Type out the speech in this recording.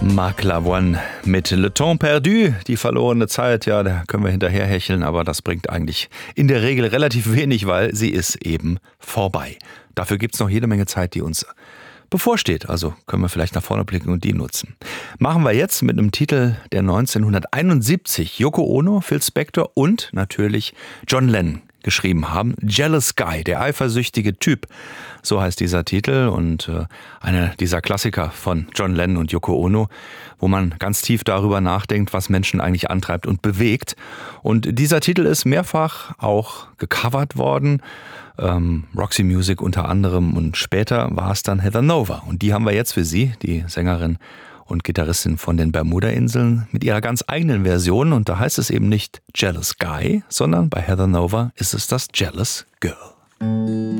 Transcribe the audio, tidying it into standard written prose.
Marc Lavoine mit Le Temps Perdu, die verlorene Zeit. Ja, da können wir hinterher hecheln, aber das bringt eigentlich in der Regel relativ wenig, weil sie ist eben vorbei. Dafür gibt's noch jede Menge Zeit, die uns bevorsteht. Also können wir vielleicht nach vorne blicken und die nutzen. Machen wir jetzt mit einem Titel, der 1971 Yoko Ono, Phil Spector und natürlich John Lennon geschrieben haben. Jealous Guy, der eifersüchtige Typ. So heißt dieser Titel und einer dieser Klassiker von John Lennon und Yoko Ono, wo man ganz tief darüber nachdenkt, was Menschen eigentlich antreibt und bewegt. Und dieser Titel ist mehrfach auch gecovert worden. Roxy Music unter anderem und später war es dann Heather Nova. Und die haben wir jetzt für Sie, die Sängerin und Gitarristin von den Bermuda-Inseln, mit ihrer ganz eigenen Version. Und da heißt es eben nicht Jealous Guy, sondern bei Heather Nova ist es das Jealous Girl.